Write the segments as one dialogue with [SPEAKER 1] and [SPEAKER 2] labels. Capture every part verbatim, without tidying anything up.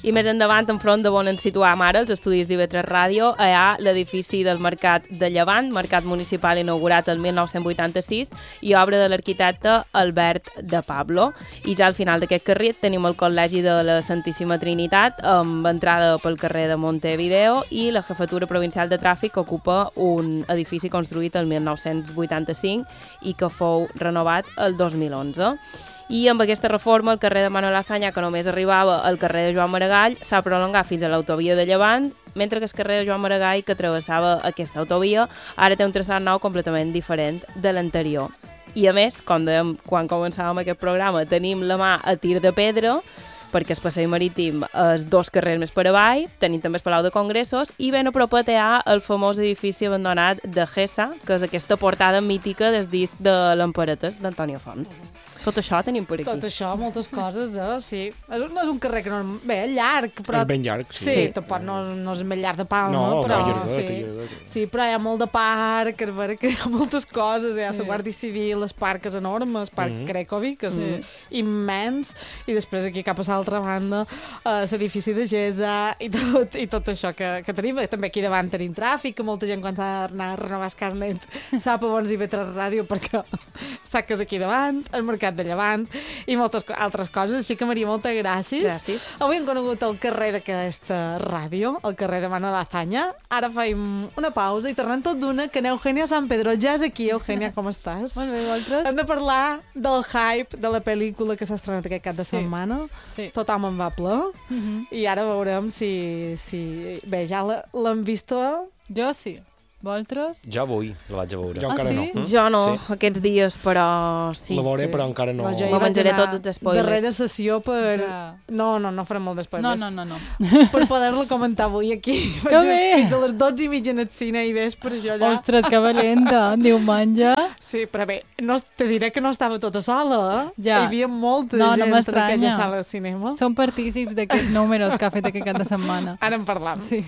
[SPEAKER 1] I més endavant, enfront de on ens situam ara, els estudis d'I V tres Ràdio, hi ha l'edifici del Mercat de Llevant, mercat municipal inaugurat el mil nou-cents vuitanta-sis i obra de l'arquitecte Albert de Pablo. I ja al final d'aquest carrer tenim el Col·legi de la Santíssima Trinitat, amb entrada pel carrer de Montevideo, i la Jefatura Provincial de Tràfic, que ocupa un edifici construït el mil nou-cents vuitanta-cinc i que fou renovat el dos mil onze. I amb aquesta reforma el carrer de Manuel Azaña, que només arribava al carrer de Joan Maragall, s'ha prolongat fins a l'autovia de Llevant, mentre que el carrer de Joan Maragall, que travessava aquesta autovia, ara té un traçat nou completament diferent de l'anterior. I a més, com dèiem quan començàvem aquest programa, tenim la mà a tir de pedra, perquè el passeig marítim és dos carrers més per avall, tenim també el Palau de Congressos, i ben a propet hi ha el famós edifici abandonat de Gessa, que és aquesta portada mítica del disc de l'Emparetes d'Antonio Font. Tot això tenim per aquí.
[SPEAKER 2] Tot això, moltes coses, eh? Sí. No és un carrer que no... Bé, és llarg, però...
[SPEAKER 3] És ben llarg, sí.
[SPEAKER 2] Sí, sí. Tampoc no, no és més llarg de Palma,
[SPEAKER 3] no,
[SPEAKER 2] però...
[SPEAKER 3] No, llarguet,
[SPEAKER 2] sí.
[SPEAKER 3] llarguet.
[SPEAKER 2] Sí, però hi ha molt de parc, a veure que hi ha moltes coses, hi ha la Guàrdia Civil, el parc és enorme, el parc mm -hmm. Crècovi, que és sí. immens, i després aquí cap a l'altra banda, eh, l'edifici de Gesa, i tot, i tot això que, que tenim. També aquí davant tenim tràfic, que molta gent quan s'ha d'anar a renovar el carnet sap a on hi ve tres ràdio, perquè sap que és aquí davant, el Mercat de Llevant, i moltes altres coses, així que Maria, moltes gràcies.
[SPEAKER 1] Gràcies.
[SPEAKER 2] Avui hem conegut el carrer d'aquesta ràdio, el carrer de Manuel Azaña. Ara faim una pausa i tornem tot d'una, que n'Eugènia San Pedro ja és aquí. Eugènia, com estàs?
[SPEAKER 4] Molt bé, vosaltres?
[SPEAKER 2] Hem de parlar del hype de la pel·lícula que s'ha estrenat aquest cap de setmana.
[SPEAKER 4] Sí.
[SPEAKER 2] Tothom en va ple. Uh -huh. I ara veurem si... si... Bé, ja l'hem vist.
[SPEAKER 4] Jo sí. Vosaltres?
[SPEAKER 5] Jo vull, la vaig a veure.
[SPEAKER 3] Jo
[SPEAKER 4] Ah,
[SPEAKER 3] encara
[SPEAKER 4] sí?
[SPEAKER 3] no.
[SPEAKER 1] Jo no,
[SPEAKER 5] Sí.
[SPEAKER 1] aquests dies, però sí.
[SPEAKER 3] La veuré,
[SPEAKER 2] sí.
[SPEAKER 3] però encara no...
[SPEAKER 2] No, jo hi
[SPEAKER 1] Me
[SPEAKER 2] vaig
[SPEAKER 1] menjaré
[SPEAKER 2] anar
[SPEAKER 1] tots els spoilers.
[SPEAKER 2] darrera sessió per...
[SPEAKER 4] Ja.
[SPEAKER 2] No, no, no farem molt de
[SPEAKER 4] No,
[SPEAKER 2] spoilers.
[SPEAKER 4] no, no, no.
[SPEAKER 2] Per poder-la comentar avui aquí.
[SPEAKER 4] Que bé!
[SPEAKER 2] Fins a les dotze i mitja en el cine i ves per jo allà.
[SPEAKER 4] Ostres, que valenta, diumenge.
[SPEAKER 2] Sí, però bé, no, te diré que no estava tota sola, eh?
[SPEAKER 4] Ja.
[SPEAKER 2] Hi havia molta
[SPEAKER 4] No, no
[SPEAKER 2] gent en
[SPEAKER 4] m'estranya.
[SPEAKER 2] aquella sala de cinema.
[SPEAKER 4] Som partícips d'aquests números que ha fet aquest cap de setmana.
[SPEAKER 2] Ara en parlam.
[SPEAKER 4] Sí.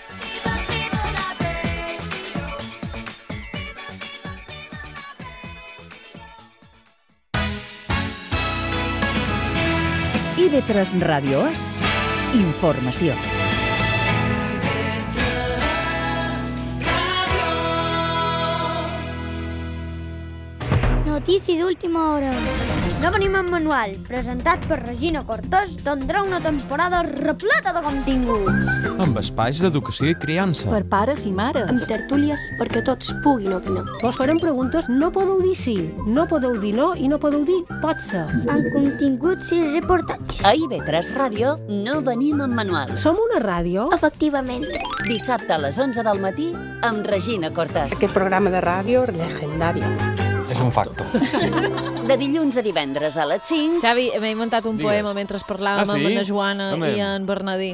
[SPEAKER 6] I V tres Ràdio és informació.
[SPEAKER 7] Notícies d'última hora. No venim en manual, presentat per Regina Cortés, tindrà una temporada repleta de continguts.
[SPEAKER 8] Amb espais d'educació i criança.
[SPEAKER 9] Per pares i mares.
[SPEAKER 10] Amb tertúlies perquè tots puguin opinar.
[SPEAKER 9] Vos farem preguntes, no podeu dir sí, no podeu dir no i no podeu dir pot ser.
[SPEAKER 7] Amb continguts i reportatges.
[SPEAKER 6] A I V tres Ràdio no venim en manual.
[SPEAKER 9] Som una ràdio?
[SPEAKER 7] Efectivament.
[SPEAKER 6] Dissabte a les onze del matí amb Regina Cortés.
[SPEAKER 9] Aquest programa de ràdio legendari.
[SPEAKER 5] És un facto.
[SPEAKER 6] De dilluns a divendres a les cinc.
[SPEAKER 4] Xavi, m'he inventat un
[SPEAKER 5] Digues.
[SPEAKER 4] poema mentre parlàvem
[SPEAKER 5] Ah, sí?
[SPEAKER 4] amb en Joana
[SPEAKER 5] Home.
[SPEAKER 4] i en Bernadí.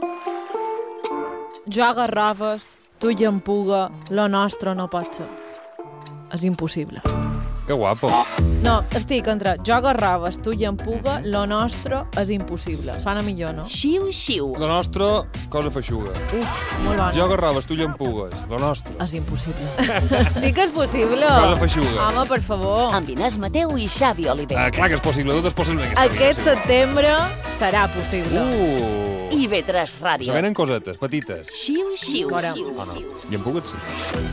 [SPEAKER 4] Jo a Garrofes, tu i en Puga, lo nostre no pot ser. És impossible.
[SPEAKER 5] Que guapo.
[SPEAKER 4] No, estic entre jo a Garrofes, tu i en Puga, lo nostre és impossible. Sona millor, no?
[SPEAKER 6] Xiu, xiu.
[SPEAKER 5] La nostra, cosa feixuga.
[SPEAKER 4] Uf, molt bona.
[SPEAKER 5] Jo agarraves, tu llampugues. La nostra.
[SPEAKER 4] És impossible. Sí que és possible.
[SPEAKER 5] Cosa feixuga.
[SPEAKER 4] Home, per favor.
[SPEAKER 6] Amb Inés Mateu i Xavi Oliver.
[SPEAKER 5] Ah, clar que és possible, tot és possible. en aquesta
[SPEAKER 4] Aquest
[SPEAKER 5] vida, sí.
[SPEAKER 4] setembre serà possible.
[SPEAKER 5] Uh!
[SPEAKER 6] I V tres Ràdio.
[SPEAKER 5] Se venen cosetes, petites.
[SPEAKER 6] Xiu, xiu.
[SPEAKER 4] Fora.
[SPEAKER 5] Oh, no. Llampugues, sí.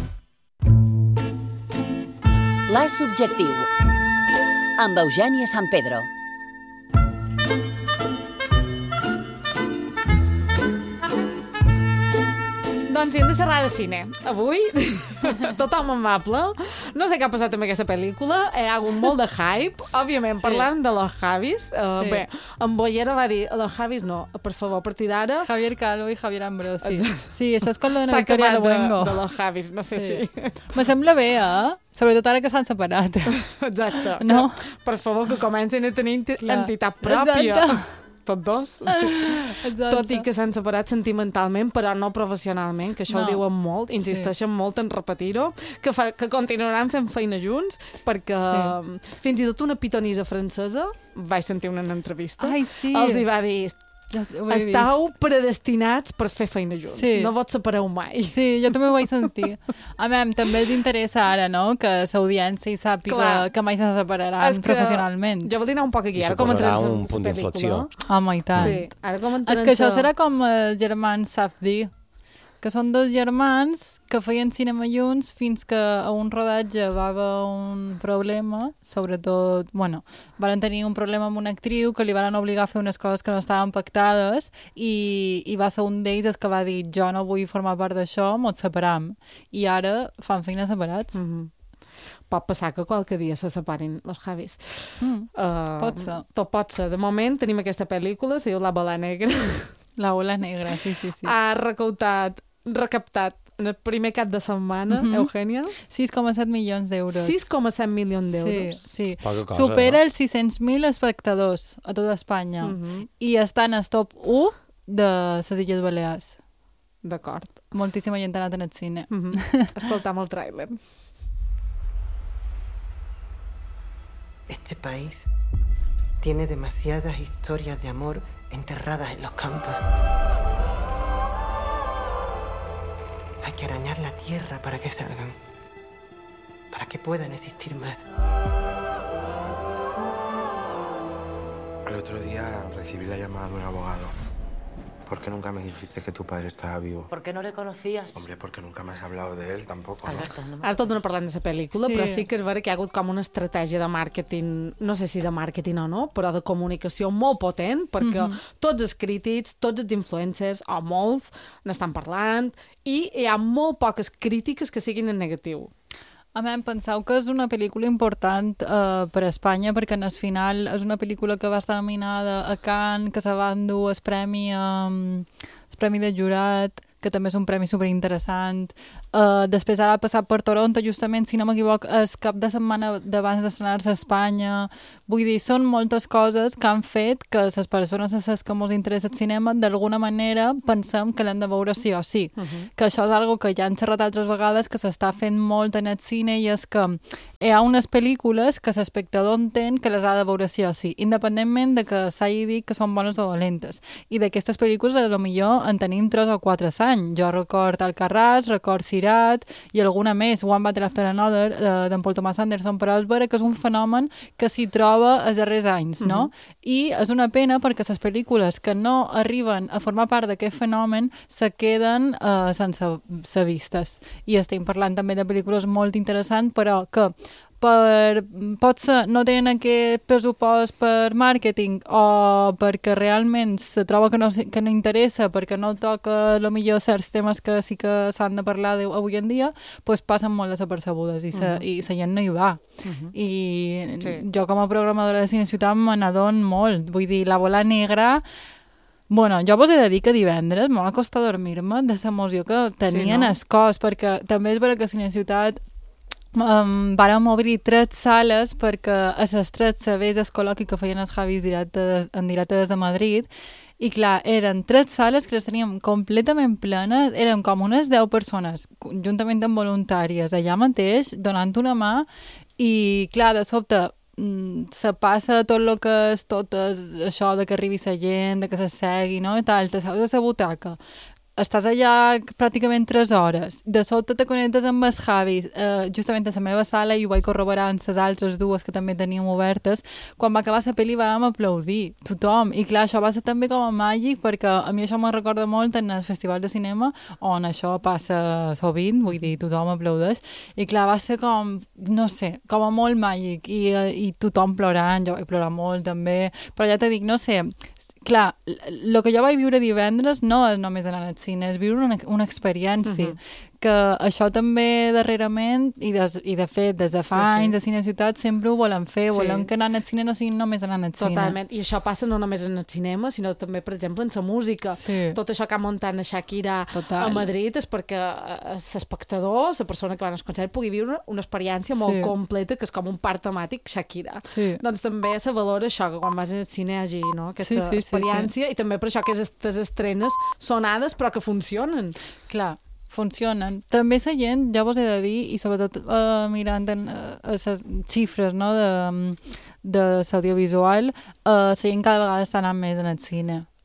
[SPEAKER 6] La Subjectiu. Amb Eugènia San Pedro.
[SPEAKER 2] Doncs sí, hem de xerrar de cine. Avui, tothom amable. No sé què ha passat amb aquesta pel·lícula. Hi ha hagut molt de hype. Òbviament,
[SPEAKER 4] Sí.
[SPEAKER 2] parlant de los Javis. Uh,
[SPEAKER 4] Sí.
[SPEAKER 2] Bé, en Bollera va dir, los Javis no, per favor, a partir d'ara...
[SPEAKER 4] Javier Calvo i Javier Ambrosi. Sí, això és com la de
[SPEAKER 2] S'ha
[SPEAKER 4] Victoria
[SPEAKER 2] acabat de,
[SPEAKER 4] Luengo.
[SPEAKER 2] de los Javis, no sé
[SPEAKER 4] Sí.
[SPEAKER 2] si...
[SPEAKER 4] Me sembla bé, eh? Sobretot ara que s'han separat.
[SPEAKER 2] Exacte.
[SPEAKER 4] No.
[SPEAKER 2] Que, per favor, que comencin a tenir enti-
[SPEAKER 4] Clar.
[SPEAKER 2] entitat pròpia.
[SPEAKER 4] Exacte.
[SPEAKER 2] Tots dos.
[SPEAKER 4] Exacte.
[SPEAKER 2] Tot i que s'han separat sentimentalment, però no professionalment, que això
[SPEAKER 4] No.
[SPEAKER 2] ho diuen molt, insisteixen sí. molt en repetir-ho, que, fa, que continuaran fent feina junts, perquè sí. fins i tot una pitonisa francesa, vaig sentir una entrevista,
[SPEAKER 4] Ai, sí.
[SPEAKER 2] els hi va dir,
[SPEAKER 3] Ja ho he
[SPEAKER 2] Estau
[SPEAKER 3] vist.
[SPEAKER 2] predestinats per fer feina junts.
[SPEAKER 3] Sí.
[SPEAKER 2] No vos separeu mai.
[SPEAKER 3] Sí, jo també ho vaig sentir. A mi també els interessa ara, no?, que l'audiència hi sàpiga
[SPEAKER 2] Clar.
[SPEAKER 3] que mai se separaran
[SPEAKER 2] És que
[SPEAKER 3] professionalment.
[SPEAKER 2] Jo vull dir un poc aquí.
[SPEAKER 5] I
[SPEAKER 2] Ara com
[SPEAKER 5] suposarà
[SPEAKER 2] entrens en
[SPEAKER 5] un
[SPEAKER 2] la
[SPEAKER 5] punt d'inflexió.
[SPEAKER 2] pel·lícula.
[SPEAKER 3] Home, i tant.
[SPEAKER 2] Sí, ara com
[SPEAKER 3] És
[SPEAKER 2] entrens
[SPEAKER 3] que això
[SPEAKER 2] a-
[SPEAKER 3] serà com els germans Safdie, que són dos germans que feien cinema junts fins que a un rodatge va haver un problema, sobretot, bueno, van tenir un problema amb una actriu que li van obligar a fer unes coses que no estaven pactades i, i va ser un d'ells el que va dir jo no vull formar part d'això, mos separam. I ara fan feina separats.
[SPEAKER 2] Mm -hmm. Pot passar que qualque dia se separin els Javis.
[SPEAKER 3] Mm,
[SPEAKER 2] Uh,
[SPEAKER 3] pot ser.
[SPEAKER 2] Tot pot ser. De moment tenim aquesta pel·lícula, es diu La Bola Negra.
[SPEAKER 3] La bola negra, sí, sí, sí.
[SPEAKER 2] Ha recaptat, recaptat en el primer cap de setmana,
[SPEAKER 3] Mhm.
[SPEAKER 2] Eugènia,
[SPEAKER 3] sis coma set milions d'euros.
[SPEAKER 2] sis coma set milions d'euros.
[SPEAKER 3] Sí, sí.
[SPEAKER 5] Poca cosa,
[SPEAKER 3] Supera
[SPEAKER 5] no?
[SPEAKER 3] els sis-cents mil espectadors a tota Espanya
[SPEAKER 2] Mhm.
[SPEAKER 3] i està en el top u de les Illes Balears.
[SPEAKER 2] D'acord.
[SPEAKER 3] Moltíssima gent ha anat al cine.
[SPEAKER 2] Mm -hmm. Escoltam el tràiler.
[SPEAKER 11] Este país tiene demasiadas historias de amor enterradas en los campos. Hay que arañar la tierra para que salgan, para que puedan existir más.
[SPEAKER 12] El otro día recibí la llamada de un abogado. ¿Por qué nunca me dijiste que tu padre estaba vivo?
[SPEAKER 11] ¿Por qué no le conocías?
[SPEAKER 12] Hombre, porque nunca me has hablado de él tampoco, ¿no?
[SPEAKER 11] Alberto, no me...
[SPEAKER 2] Ara tot no parlant de la pel·lícula,
[SPEAKER 3] Sí.
[SPEAKER 2] però sí que és vera que hi ha hagut com una estratègia de màrqueting, no sé si de màrqueting o no, però de comunicació molt potent, perquè
[SPEAKER 3] Mhm.
[SPEAKER 2] tots els crítics, tots els influencers, o molts, n'estan parlant, i hi ha molt poques crítiques que siguin en negatiu.
[SPEAKER 3] A mi em penseu que és una pel·lícula important eh, per a Espanya perquè en el final és una pel·lícula que va estar nominada a Cannes, que se va endur el premi, eh, el premi de jurat, que també és un premi superinteressant. Uh, després ara ha passat per Toronto, justament, si no m'equivoc, el cap de setmana d'abans d'estrenar-se a Espanya. Vull dir, són moltes coses que han fet que les persones a les que ens interessa el cinema, d'alguna manera, pensem que l'hem de veure sí o sí.
[SPEAKER 2] Uh -huh.
[SPEAKER 3] Que això és algo que ja han xerrat altres vegades, que s'està fent molt en el cine, i és que hi ha unes pel·lícules que l'espectador entén que les ha de veure sí o sí, independentment de que s'hagi dit que són bones o dolentes. I d'aquestes pel·lícules, a lo millor en tenim tres o quatre anys. Jo record Alcarràs, record Sirat i alguna més, One Battle After Another, eh, d'en Paul Thomas Anderson, però és vera que és un fenomen que s'hi troba els darrers anys, no?
[SPEAKER 2] Mhm.
[SPEAKER 3] I és una pena perquè les pel·lícules que no arriben a formar part d'aquest fenomen se queden eh, sense ser vistes. I estem parlant també de pel·lícules molt interessants, però que per, potser no tenen aquest pressupost per màrqueting o perquè realment se troba que no, que no interessa, perquè no toca a lo millor certs temes que sí que s'han de parlar de, avui en dia, pues passen molt desapercebudes i, sa,
[SPEAKER 2] Mhm.
[SPEAKER 3] i la gent no hi va.
[SPEAKER 2] Mhm.
[SPEAKER 3] I
[SPEAKER 2] Sí.
[SPEAKER 3] jo com a programadora de Cine Ciutat me n'adon molt. Vull dir, La Bola Negra... Bueno, jo vos he de dir que divendres m'ha costat dormir-me de l'emoció que tenien
[SPEAKER 2] Sí, no?
[SPEAKER 3] el cos, perquè també és vera que a Cine Ciutat Um, vàrem obrir tres sales perquè a les tres sabés el col·loqui que feien els Javis directe, en directe des de Madrid, i clar, eren tres sales que les teníem completament plenes, eren com unes deu persones, juntament amb voluntàries, allà mateix, donant una mà, i clar, de sobte mm, se passa tot el que és tot és això de que arribi la gent, de que se segui, no? I tal, te seus a la butaca, estàs allà pràcticament tres hores, de sobte te connectes amb els Javis, eh, justament a la meva sala, i ho vaig corroborar amb les altres dues que també teníem obertes. Quan va acabar la pel·li vam aplaudir, tothom, i clar, això va ser també com a màgic, perquè a mi això me'n recorda molt en els festivals de cinema, on això passa sovint, vull dir, tothom aplaudeix, i clar, va ser com, no sé, com a molt màgic, i, i tothom plorant, jo vaig plorar molt també, però ja te dic, no sé, clar, el que jo vaig viure divendres no és només anar al cine, és viure una, una experiència. Uh-huh. Que això també darrerament, i de, i de fet des de fa
[SPEAKER 2] Sí, sí.
[SPEAKER 3] anys a Cine Ciutat sempre ho volen fer,
[SPEAKER 2] Sí.
[SPEAKER 3] volem que anar al cine no sigui només anar al cine.
[SPEAKER 2] Totalment, i això passa no només en el cinema, sinó també, per exemple, en la música.
[SPEAKER 3] Sí.
[SPEAKER 2] Tot això que ha muntat la Shakira
[SPEAKER 3] Total.
[SPEAKER 2] a Madrid és perquè l'espectador, la persona que va al concert, pugui viure una experiència molt
[SPEAKER 3] Sí.
[SPEAKER 2] completa, que és com un parc temàtic Shakira.
[SPEAKER 3] Sí.
[SPEAKER 2] Doncs també se valora això, que quan vas al cine hi hagi, no? aquesta
[SPEAKER 3] Sí, sí, sí,
[SPEAKER 2] experiència, i també per això que aquestes estrenes sonades però que funcionen.
[SPEAKER 3] Clar, funcionen. També la gent, ja vos he de dir, i sobretot eh, mirant en eh, les xifres, no, de, de l'audiovisual, eh, la gent cada vegada està anant més en el cine.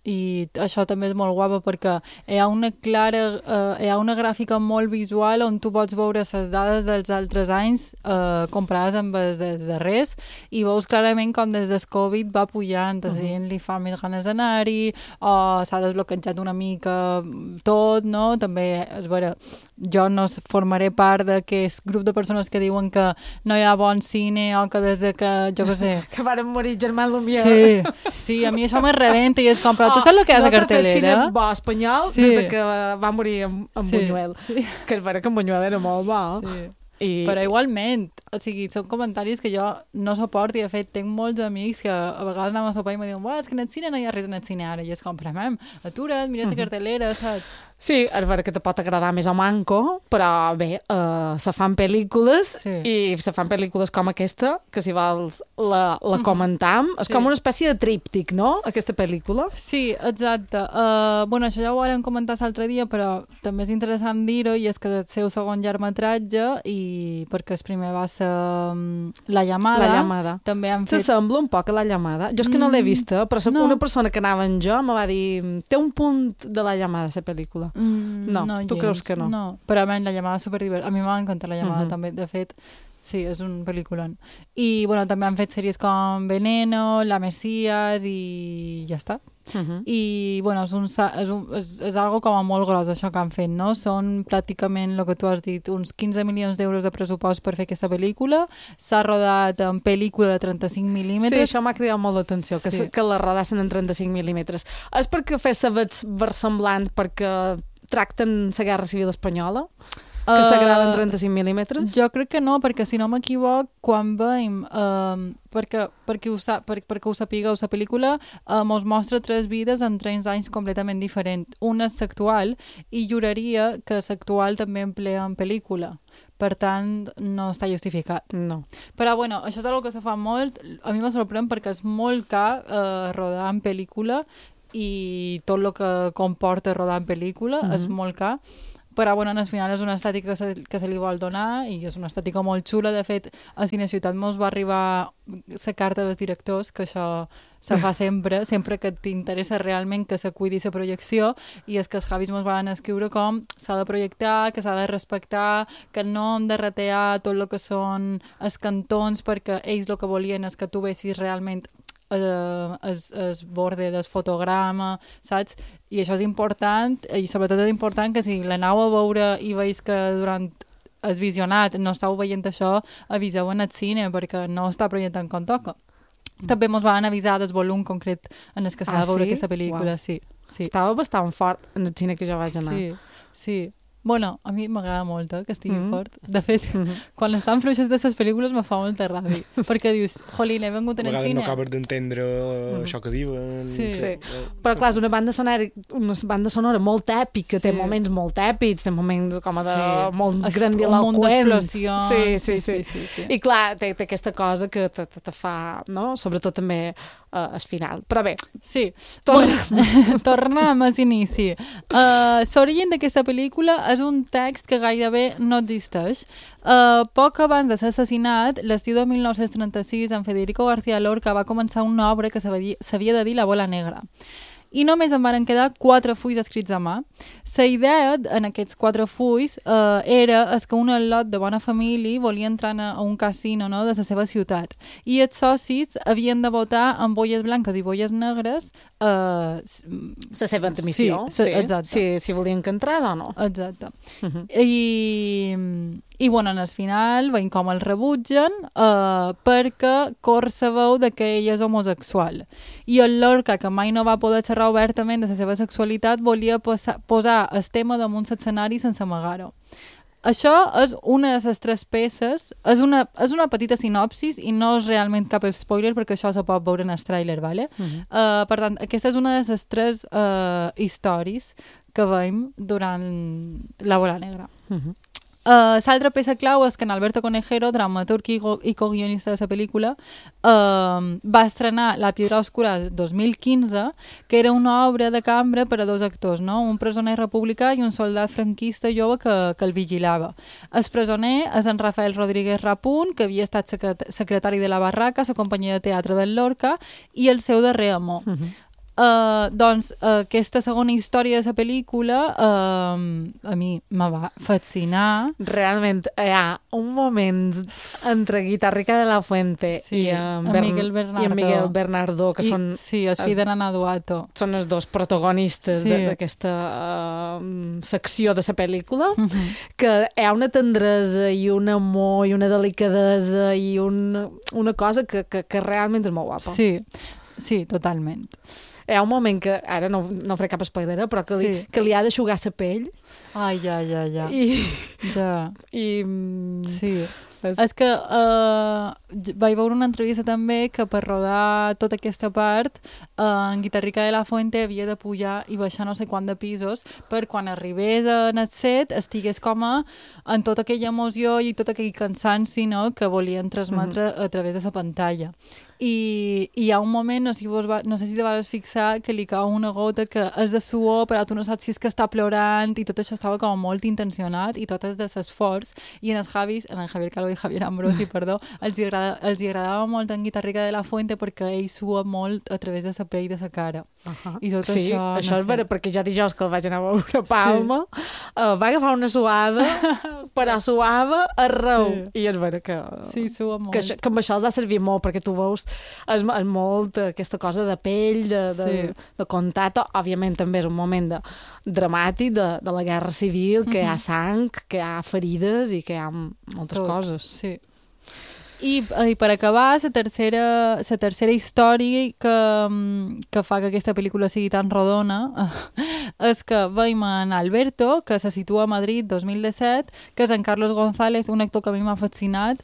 [SPEAKER 3] i això també és molt guapa perquè hi ha una clara, eh, hi ha una gràfica molt visual on tu pots veure les dades dels altres anys eh, comparades amb els dels darrers i veus clarament com des del Covid va pujant, uh -huh. la gent li fa més ganes d'anar-hi o s'ha desbloquejat una mica tot, no? També, és vera, jo no formaré part d'aquest grup de persones que diuen que no hi ha bon cine o que des de que, jo què sé...
[SPEAKER 2] que varen morir Germán Lumière.
[SPEAKER 3] Sí, sí, a mi això me rebenta i és com, però tu saps el que és
[SPEAKER 2] no
[SPEAKER 3] a cartelera?
[SPEAKER 2] No s'ha fet cine bo espanyol
[SPEAKER 3] sí.
[SPEAKER 2] des de que va morir en, en
[SPEAKER 3] sí.
[SPEAKER 2] Buñuel. Sí. Que és vera que en Buñuel era molt bo.
[SPEAKER 3] Sí.
[SPEAKER 2] I...
[SPEAKER 3] Però igualment, o sigui, són comentaris que jo no suporto i de fet tinc molts amics que a vegades anem a sopar i me diuen és que en el cine no hi ha res en el cine ara i és com, però mem, atura't, mira la cartelera, saps?
[SPEAKER 2] Sí, és vera que te pot agradar més o manco, però bé, uh, se fan pel·lícules sí. i se fan pel·lícules com aquesta, que si vols la, la comentam. Sí. És com una espècie de tríptic, no?, aquesta pel·lícula.
[SPEAKER 3] Sí, exacte. Uh, bueno, això ja ho vam comentar l'altre dia, però també és interessant dir-ho, i és que és el seu segon llargmetratge, i perquè el primer va ser um, La llamada.
[SPEAKER 2] La llamada.
[SPEAKER 3] També han fet...
[SPEAKER 2] S'assembla un poc a La llamada. Jo és que no l'he vista, però no. una persona que anava amb jo me va dir té un punt de La llamada, la pel·lícula.
[SPEAKER 3] Mm,
[SPEAKER 2] no,
[SPEAKER 3] no,
[SPEAKER 2] tu
[SPEAKER 3] gens.
[SPEAKER 2] creus que no?
[SPEAKER 3] No, però a mi La llamada és superdivertida. A mi m'ha encantat La llamada, uh -huh. també. De fet, sí, és un pel·lículon. I, bueno, també han fet sèries com Veneno, La Mesías i ja està. Uh -huh. I, bueno, és, un, és, un, és, és algo com a molt gros això que han fet, no? Són pràcticament, el que tu has dit, uns quinze milions d'euros de pressupost per fer aquesta pel·lícula. S'ha rodat en pel·lícula de trenta-cinc mil·límetres.
[SPEAKER 2] Sí, això m'ha cridat molt l'atenció, que, sí. que la rodassin en trenta-cinc mil·límetres. És perquè fer-se versemblant perquè tracten la Guerra Civil Espanyola? Que uh, s'agrada en trenta-cinc mil·límetres?
[SPEAKER 3] Jo crec que no, perquè si no m'equivoc, quan veiem, uh, perquè, perquè, ho sa, per, perquè ho sapigueu, la pel·lícula uh, mos mostra tres vides en tres anys completament diferents. Una és l'actual, i juraria que l'actual també emplea en pel·lícula. Per tant, no està justificat.
[SPEAKER 2] No.
[SPEAKER 3] Però, bueno, això és una cosa que se fa molt. A mi me sorprèn perquè és molt car uh, rodar en pel·lícula i tot el que comporta rodar en pel·lícula mm-hmm. és molt car. Però, bueno, al final és una estètica que se, que se li vol donar i és una estètica molt xula. De fet, a Cine Ciutat mos va arribar la carta dels directors, que això se fa sempre, sempre que t'interessa realment que se cuidi la projecció, i és que els Javis mos van escriure com s'ha de projectar, que s'ha de respectar, que no hem de retear tot el que són els cantons, perquè ells el que volien és que tu vessis realment el, el borde del fotograma, saps? I això és important, i sobretot és important que si l'aneu a veure i veus que durant el visionat no estàu veient això, aviseu en el cine, perquè no està projectant com toca. Mm. També ens van avisar del volum concret en el que s'ha
[SPEAKER 2] ah,
[SPEAKER 3] de veure
[SPEAKER 2] sí?
[SPEAKER 3] aquesta pel·lícula.
[SPEAKER 2] Wow.
[SPEAKER 3] Sí, sí.
[SPEAKER 2] Estava bastant fort en el cine que jo vaig anar.
[SPEAKER 3] Sí, sí. Bueno, a mi m'agrada molt eh, que estigui
[SPEAKER 2] mm -hmm.
[SPEAKER 3] fort. De fet, mm -hmm. quan estan fluixes de les pel·lícules me fa molta ràbia. Perquè dius, jolín, he vengut en el cine.
[SPEAKER 13] A vegades no acabes d'entendre mm. això que diuen.
[SPEAKER 3] Sí.
[SPEAKER 13] Que,
[SPEAKER 3] sí.
[SPEAKER 13] Eh,
[SPEAKER 2] Però clar, és una banda sonora, una banda sonora molt èpica, sí. té moments molt èpics, té moments com a de sí. molt
[SPEAKER 3] es,
[SPEAKER 2] grandiloquents.
[SPEAKER 3] Un munt d'explosions.
[SPEAKER 2] Sí, sí, sí,
[SPEAKER 3] sí, sí, sí.
[SPEAKER 2] I clar, té, té aquesta cosa que te, te, te fa, no? Sobretot també uh, al final. Però bé,
[SPEAKER 3] sí. Tornem, tornem a l'inici. Uh, L'origen d'aquesta pel·lícula és un text que gairebé no existeix. Uh, poc abans de ser assassinat, l'estiu de mil nou-cents trenta-sis, en Federico García Lorca va començar una obra que s'havia de dir La bola negra. I només en varen quedar quatre fulls escrits a mà. La idea en aquests quatre fulls eh, era es que un al·lot de bona família volia entrar a un casino, no?, de la seva ciutat. I els socis havien de votar amb bolles blanques i bolles negres eh,
[SPEAKER 2] la seva admissió.
[SPEAKER 3] Sí, sí. Exacte.
[SPEAKER 2] Si, si volien que entrés o no.
[SPEAKER 3] Exacte. Uh -huh. I, i bueno, en el final veiem com el rebutgen eh, perquè cor la veu de que ell és homosexual. I el Lorca, que mai no va poder xerrar obertament de la seva sexualitat, volia posa, posar el tema damunt l'escenari sense amagar-ho. Això és una de les tres peces, és una, és una petita sinopsis i no és realment cap spoiler perquè això se pot veure en el tràiler, ¿vale? Uh -huh. uh, per tant, aquesta és una de les tres uh, històries que veiem durant La bola negra. Uh -huh. Uh, L'altra peça clau és que en Alberto Conejero, dramaturg i, i co-guionista de la pel·lícula, uh, va estrenar La piedra oscura dos mil quinze, que era una obra de cambra per a dos actors, no? Un presoner republicà i un soldat franquista jove que, que el vigilava. El presoner és en Rafael Rodríguez Rapunt, que havia estat secret secretari de la Barraca, la companyia de teatre del Lorca, i el seu darrer amor. Uh -huh. Uh, doncs uh, aquesta segona història de la pel·lícula uh, a mi me va fascinar.
[SPEAKER 2] Realment hi ha un moment entre Guitarrica de la Fuente
[SPEAKER 3] sí,
[SPEAKER 2] i, en
[SPEAKER 3] en
[SPEAKER 2] Bern...
[SPEAKER 3] Miguel Bernardo.
[SPEAKER 2] i en Miguel Bernardo, que
[SPEAKER 3] I,
[SPEAKER 2] són...
[SPEAKER 3] Sí, el fill de Nana Duato.
[SPEAKER 2] Són els dos protagonistes
[SPEAKER 3] sí.
[SPEAKER 2] d'aquesta uh, secció de la pel·lícula,
[SPEAKER 3] uh -huh.
[SPEAKER 2] que hi ha una tendresa i un amor i una delicadesa i un, una cosa que, que, que realment és molt guapa.
[SPEAKER 3] Sí, sí, totalment.
[SPEAKER 2] Hi ha un moment que, ara no, no faré cap spoiler, però que li,
[SPEAKER 3] sí.
[SPEAKER 2] que li ha d'aixugar la pell.
[SPEAKER 3] Ai, ja, ja, ja.
[SPEAKER 2] I...
[SPEAKER 3] ja.
[SPEAKER 2] I...
[SPEAKER 3] Sí. És, és que uh, vaig veure una entrevista també que per rodar tota aquesta part uh, en Guitarrica de la Fuente havia de pujar i baixar no sé quant de pisos per quan arribés en el set estigués com a, en tota aquella emoció i tot aquell cansanci, no?, que volien transmetre uh -huh. a través de la pantalla. I, i hi ha un moment, no sé, si vos va, no sé si te vas fixar, que li cau una gota que és de suor, però tu no saps si és que està plorant, i tot això estava com molt intencionat, i tot és de l'esforç, i en els Javis, en el Javier Calvo i Javier Ambrosi, perdó, els, hi agrada, els hi agradava molt en Guitarrica de la Fuente perquè ell sua molt a través de la pell de la cara.
[SPEAKER 2] Uh -huh. I tot sí, això, això
[SPEAKER 3] no
[SPEAKER 2] és
[SPEAKER 3] sé.
[SPEAKER 2] vera, perquè jo dijous que el vaig anar a veure a Palma, sí. uh, va agafar una suada, però suava arreu. Sí. I és vera que...
[SPEAKER 3] Sí, sua molt.
[SPEAKER 2] Que, això, que amb això els ha servit molt, perquè tu veus és, és molt aquesta cosa de pell, de, de, sí. de contacte. Òbviament també és un moment de, dramàtic de, de la guerra civil, que uh -huh. hi ha sang, que hi ha ferides i que hi ha moltes
[SPEAKER 3] tot,
[SPEAKER 2] coses.
[SPEAKER 3] Sí. I, I per acabar, la tercera, la tercera història que, que fa que aquesta pel·lícula sigui tan rodona és que veiem en Alberto, que se situa a Madrid dos mil disset, que és en Carlos González, un actor que a mi m'ha fascinat,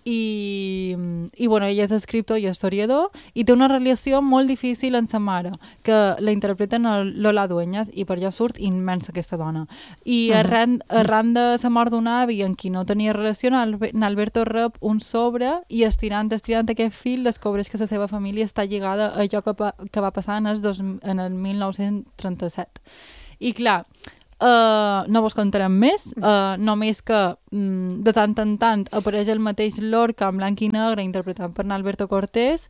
[SPEAKER 3] i, i bueno, ell és escriptor i historiador i té una relació molt difícil amb sa mare, que la interpreten Lola Dueñas, i per allà surt immensa aquesta dona. I uh -huh. arran, arran de la mort d'un avi en qui no tenia relació, en Alberto rep un sobre i estirant, estirant aquest fil descobreix que la seva família està lligada a allò que, pa, que va passar en el, dos, en el mil nou-cents trenta-set. I clar, Uh, no vos contarem més, uh, només que um, de tant en tant apareix el mateix Lorca en blanc i negre interpretat per Alberto Cortés,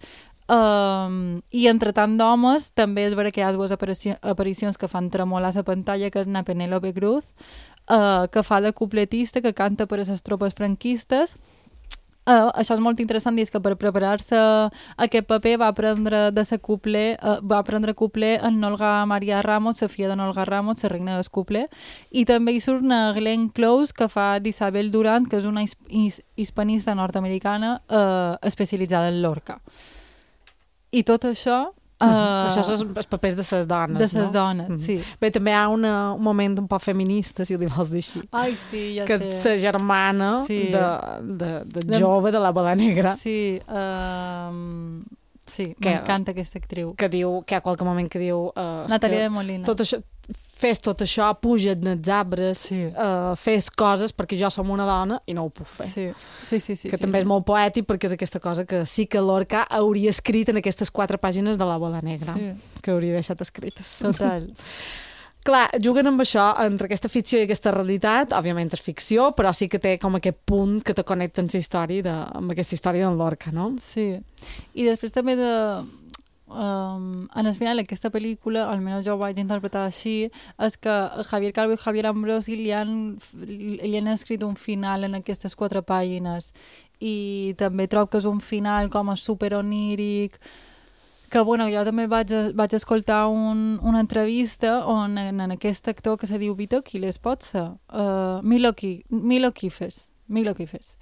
[SPEAKER 3] uh, i entre tant d'homes també és vera que hi ha dues aparici aparicions que fan tremolar la pantalla, que és na Penélope Cruz, uh, que fa de cupletista, que canta per a les tropes franquistes. Uh, això és molt interessant, és que per preparar-se aquest paper va aprendre de ser cupler, uh, va aprendre cupler en Nolga Maria Ramos, la filla de Nolga Ramos, la regna del cupler, i també hi surt una Glenn Close que fa d'Isabel Durant, que és una his his hispanista nord-americana uh, especialitzada en Lorca. I tot això... Uh,
[SPEAKER 2] uh, això són els papers de les dones,
[SPEAKER 3] de les
[SPEAKER 2] no?
[SPEAKER 3] dones, uh -huh. sí.
[SPEAKER 2] Bé, també hi ha una, un moment un poc feminista, si ho vols dir així.
[SPEAKER 3] Ai, sí, ja
[SPEAKER 2] que
[SPEAKER 3] sé.
[SPEAKER 2] Que és la germana
[SPEAKER 3] sí.
[SPEAKER 2] de, de, de, de jove de la Bola Negra.
[SPEAKER 3] Sí, uh, sí, m'encanta aquesta actriu.
[SPEAKER 2] Que diu, que hi ha qualque moment que diu... Uh,
[SPEAKER 3] Natàlia de Molina.
[SPEAKER 2] Tot això, fes tot això, puja't als arbres,
[SPEAKER 3] sí.
[SPEAKER 2] uh, fes coses perquè jo som una dona i no ho puc fer.
[SPEAKER 3] Sí, sí, sí. sí
[SPEAKER 2] que
[SPEAKER 3] sí,
[SPEAKER 2] també
[SPEAKER 3] sí.
[SPEAKER 2] és molt poètic perquè és aquesta cosa que sí que Lorca hauria escrit en aquestes quatre pàgines de la Bola Negra, sí. que hauria deixat escrites.
[SPEAKER 3] Total.
[SPEAKER 2] Clar, juguen amb això, entre aquesta ficció i aquesta realitat, òbviament és ficció, però sí que té com aquest punt que te connecta amb, la història de, amb aquesta història d'en Lorca, no?
[SPEAKER 3] Sí. I després també de... Um, en el final d'aquesta pel·lícula, almenys jo ho vaig interpretar així, és que Javier Calvo i Javier Ambrosi li han, li han escrit un final en aquestes quatre pàgines i també trobo que és un final com a super oníric, que bueno, jo també vaig, vaig escoltar un, una entrevista on en, en aquest actor que se diu Vito Quiles, pot ser? Uh, Milo, Qui, Milo Quifes. Milo Quifes.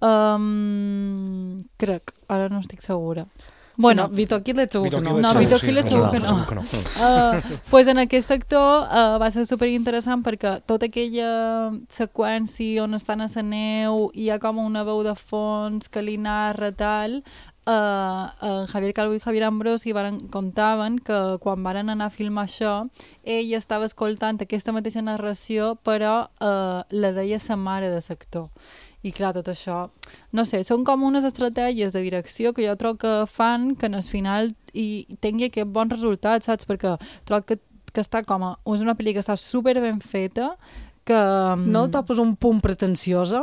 [SPEAKER 3] Um, crec, ara no estic segura. Bueno,
[SPEAKER 2] sí, no, Vito Quiles segur que no.
[SPEAKER 3] No, Vito Quiles segur que no. Uh, pues en aquest actor uh, va ser superinteressant perquè tota aquella seqüència on estan a la neu hi ha com una veu de fons que li narra tal. Uh, uh, Javier Calvo i Javier Ambrosi van, contaven que quan van anar a filmar això ell estava escoltant aquesta mateixa narració però uh, la deia sa mare de l'actor. I clar, tot això, no sé, són com unes estratègies de direcció que jo trobo que fan que en el final hi tingui aquest bon resultat, saps? Perquè trobo que, que està com a... És una pel·lícula que està super ben feta, que...
[SPEAKER 2] No el topes un punt pretensiosa?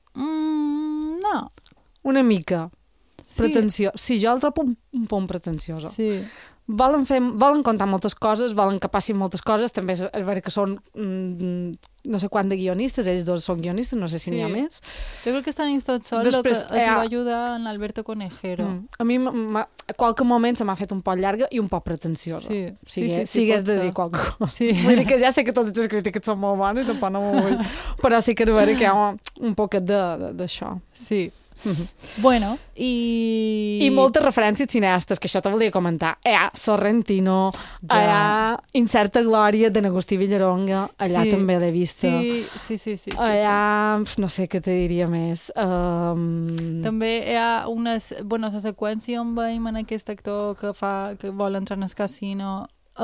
[SPEAKER 3] Mm, no.
[SPEAKER 2] Una mica.
[SPEAKER 3] Sí.
[SPEAKER 2] Pretensió. Sí, jo el trobo un, un punt pretensiosa.
[SPEAKER 3] Sí.
[SPEAKER 2] volen, fer, volen contar moltes coses, volen que passin moltes coses, també és, és veritat que són mm, no sé quant de guionistes, ells dos són guionistes, no sé si sí. n'hi ha més.
[SPEAKER 3] Jo crec que estan ells tots sols, el que els eh, va ajudar en Alberto Conejero. Mm.
[SPEAKER 2] A mi, a qualque moment se m'ha fet un poc llarga i un poc pretensiosa. Sí,
[SPEAKER 3] sí,
[SPEAKER 2] si,
[SPEAKER 3] sí,
[SPEAKER 2] si
[SPEAKER 3] sí
[SPEAKER 2] hagués de dir qualque cosa.
[SPEAKER 3] Sí.
[SPEAKER 2] Vull dir que ja sé que totes les crítiques són molt bones, tampoc no m'ho vull. Però sí que és veritat que hi ha un poquet d'això.
[SPEAKER 3] Sí. Bueno, i...
[SPEAKER 2] I moltes referències cineastes, que això te volia comentar. Hi ha Sorrentino, ja. hi ha Incerta Glòria de Agustí Villaronga, allà sí. també l'he vista.
[SPEAKER 3] Sí, sí, sí. sí, sí
[SPEAKER 2] hi ha, sí. no sé què te diria més. Um...
[SPEAKER 3] També hi ha una... Bueno, la seqüència on veiem en aquest actor que, fa, que vol entrar en el casino...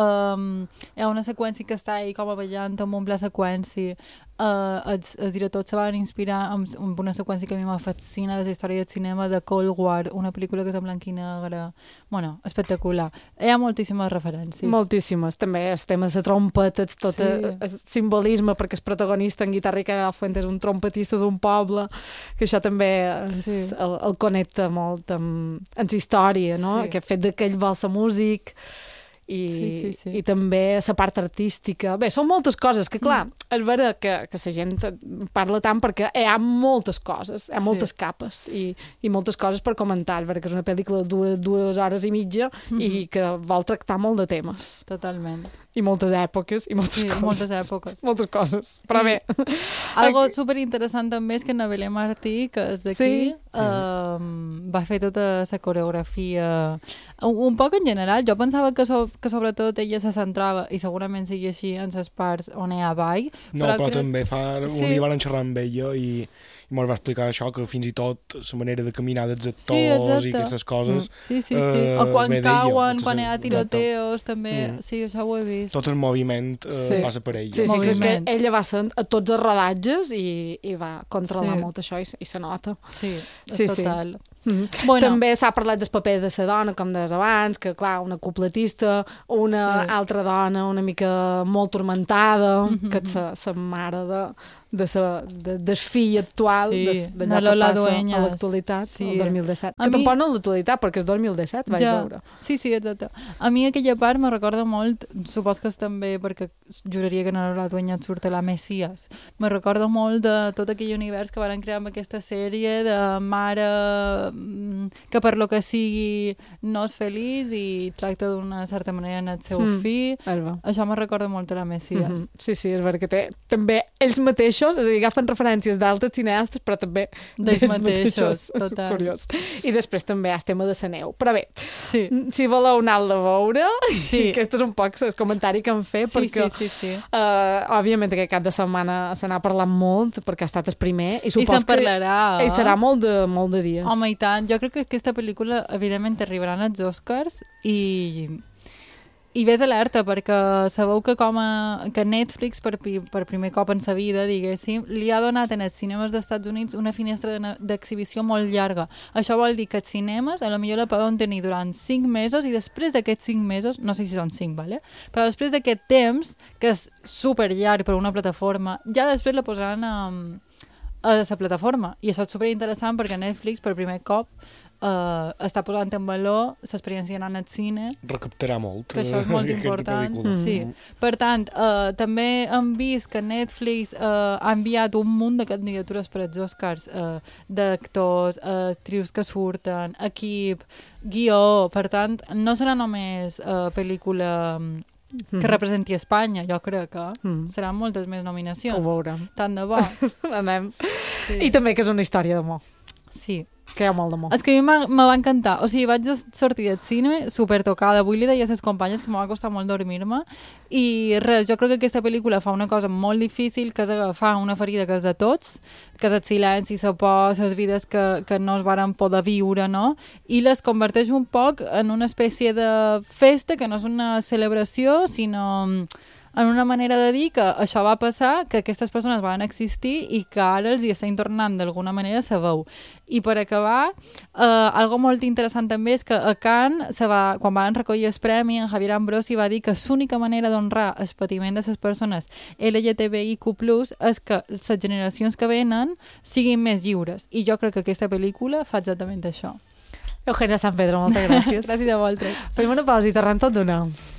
[SPEAKER 3] Um, hi ha una seqüència que està ahí com a ballant amb un pla seqüència. Uh, els, els directors se van inspirar amb, amb una seqüència que a mi m'ha fascina, és la història del cinema de Cold War, una pel·lícula que és en blanc i negre. Bueno, espectacular. Hi ha moltíssimes referències.
[SPEAKER 2] Moltíssimes. També el tema de la trompeta, tot sí. el simbolisme, perquè el protagonista en Guitarra i Cagal Fuente és un trompetista d'un poble, que això també sí. el, el connecta molt amb, amb la història, no? Sí. Aquest fet d'aquell vals a músic... I,
[SPEAKER 3] sí, sí, sí.
[SPEAKER 2] i també la part artística. Bé, són moltes coses que, clar, mm. és vera que, que la gent parla tant perquè hi ha moltes coses, hi ha moltes sí. capes i, i moltes coses per comentar, perquè és una pel·lícula que dura dues hores i mitja mm -hmm. i que vol tractar molt de temes.
[SPEAKER 3] Totalment.
[SPEAKER 2] I moltes èpoques, i moltes
[SPEAKER 3] sí,
[SPEAKER 2] coses.
[SPEAKER 3] moltes èpoques.
[SPEAKER 2] Moltes coses, però
[SPEAKER 3] I
[SPEAKER 2] bé.
[SPEAKER 3] Algo superinteressant també és que Nabele Martí, que és d'aquí, sí. uh, va fer tota la coreografia un, un poc en general. Jo pensava que, so, que sobretot ella se centrava, i segurament sigui així, en les parts on hi ha ball.
[SPEAKER 13] No, però, però que... també fa...
[SPEAKER 3] Sí.
[SPEAKER 13] Un dia van xerrar amb ella i... i ens va explicar això, que fins i tot la manera de caminar dels actors sí, i aquestes coses...
[SPEAKER 3] Sí, sí, sí. Uh, o quan cauen, quan hi ha tiroteos, també... Mm. Sí, això ho he vist.
[SPEAKER 13] Tot el moviment uh, sí. passa per ella.
[SPEAKER 2] Sí, sí, crec que ella va ser a tots els rodatges i, i va controlar sí. molt això i, i se nota.
[SPEAKER 3] Sí, és sí, total.
[SPEAKER 2] Sí. Mm. Bueno. També s'ha parlat del paper de la dona, com deies abans, que clar, una cupletista, una sí. altra dona una mica molt tormentada, mm -hmm. que és la mare de... de sa, de, del fill actual
[SPEAKER 3] sí,
[SPEAKER 2] de, d'allò que passa Dueñas. A l'actualitat, sí. el dos mil disset. A que mi... tampoc no l'actualitat, perquè és dos mil disset, vaig ja. veure.
[SPEAKER 3] Sí, sí, exacte. A mi aquella part me recorda molt, supos que és també perquè juraria que no la Dueñas surt a la Messias, me recorda molt de tot aquell univers que van crear amb aquesta sèrie de mare que per lo que sigui no és feliç i tracta d'una certa manera en el seu mm. fill.
[SPEAKER 2] Alba.
[SPEAKER 3] Això me recorda molt a la Messias. Mm-hmm.
[SPEAKER 2] Sí, sí, és veritat que té també ells mateixos, és a dir, agafen referències d'altres cineastes, però també
[SPEAKER 3] d'ells mateixos. Total.
[SPEAKER 2] Curiós. I després també hi ha el tema de la neu. Però bé,
[SPEAKER 3] sí.
[SPEAKER 2] si voleu anar-la a veure,
[SPEAKER 3] sí.
[SPEAKER 2] aquest és un poc el comentari que em fe,
[SPEAKER 3] sí,
[SPEAKER 2] perquè,
[SPEAKER 3] sí, sí, sí.
[SPEAKER 2] Uh, òbviament, aquest cap de setmana se n'ha parlat molt, perquè ha estat el primer, i
[SPEAKER 3] I
[SPEAKER 2] supos
[SPEAKER 3] se'n parlarà.
[SPEAKER 2] que i serà molt de, molt de dies.
[SPEAKER 3] Home, i tant. Jo crec que aquesta pel·lícula, evidentment, arribaran als Oscars i... I ves alerta, perquè sabeu que com a, que Netflix, per, per primer cop en sa vida, diguéssim, li ha donat en els cinemes dels Estats Units una finestra d'exhibició molt llarga. Això vol dir que els cinemes a lo millor la poden tenir durant cinc mesos i després d'aquests cinc mesos, no sé si són cinc, vale? Però després d'aquest temps, que és super llarg per una plataforma, ja després la posaran a, a la plataforma. I això és superinteressant perquè Netflix, per primer cop, Uh, està posant en valor l'experiència anant al cine.
[SPEAKER 13] Recaptarà molt.
[SPEAKER 3] Que això és molt important. Sí. Per tant, uh, també hem vist que Netflix uh, ha enviat un munt de candidatures per als Oscars uh, d'actors, uh, actrius que surten, equip, guió. Per tant, no serà només uh, pel·lícula que mm. representi Espanya, jo crec que mm. seran moltes més nominacions.
[SPEAKER 2] Ho veurem.
[SPEAKER 3] Tant de bo.
[SPEAKER 2] Anem. Sí. I també que és una història d'amor.
[SPEAKER 3] Sí.
[SPEAKER 2] Que hi ha molt d'amor.
[SPEAKER 3] És que a mi me va encantar. O sigui, vaig sortir del cine super tocada. Avui li deia a les companyes que m'ha costat molt dormir-me. I res, jo crec que aquesta pel·lícula fa una cosa molt difícil, que és agafar una ferida que és de tots, que és el silenci, la por, les vides que, que no es varen poder viure, no? I les converteix un poc en una espècie de festa, que no és una celebració, sinó en una manera de dir que això va passar, que aquestes persones van existir i que ara els hi estan tornant d'alguna manera la veu. I per acabar, eh, algo molt interessant també és que a Cannes, se va, quan van recollir el premi, en Javier Ambrosi va dir que l'única manera d'honrar el patiment de les persones L G T B I Q plus, és que les generacions que venen siguin més lliures. I jo crec que aquesta pel·lícula fa exactament això.
[SPEAKER 2] Eugènia San Pedro, moltes gràcies.
[SPEAKER 3] Gràcies a vosaltres.
[SPEAKER 2] Fem una pausa i tornem tot d'una.